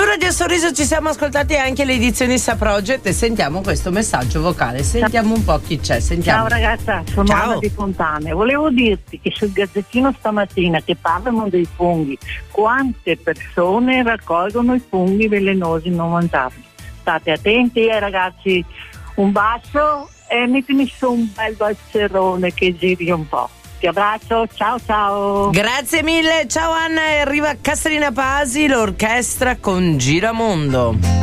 Radio Sorriso ci siamo ascoltati anche le edizioni Sa Project e sentiamo questo messaggio vocale. Sentiamo un po' chi c'è. Sentiamo. Ciao ragazza, sono Anna di Fontane. Volevo dirti che sul Gazzettino stamattina che parlano dei funghi, quante persone raccolgono i funghi velenosi non mangiabili. State attenti ragazzi, un bacio e mettimi su un bel balcerone che giri un po'. Ti abbraccio, ciao. Grazie mille, ciao Anna, e arriva Caterina Pasi, l'orchestra con Giramondo.